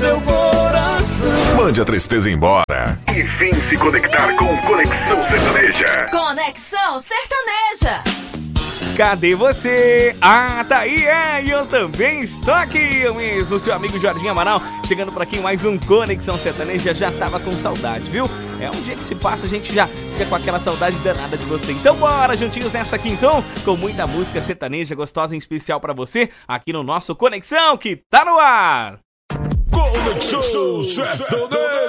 seu coração. Mande a tristeza embora e vem se conectar com Conexão Sertaneja. Conexão Sertaneja. Cadê você? Ah, tá aí, e eu também estou aqui, eu mesmo, seu amigo Jorginho Amaral, chegando por aqui em mais um Conexão Sertaneja. Já tava com saudade, viu? É um dia que se passa, a gente já fica com aquela saudade danada de você. Então bora juntinhos nessa aqui então, com muita música sertaneja gostosa em especial pra você, aqui no nosso Conexão, que tá no ar. Conexão Sertaneja.